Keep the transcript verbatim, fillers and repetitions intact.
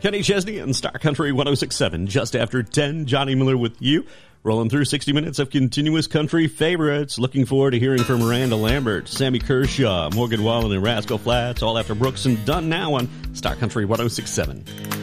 Kenny Chesney and Star Country one oh six point seven. Just after ten, Johnny Miller with you. Rolling through sixty minutes of continuous country favorites. Looking forward to hearing from Miranda Lambert, Sammy Kershaw, Morgan Wallen, and Rascal Flatts, all after Brooks and Dunn now on Star Country one oh six point seven.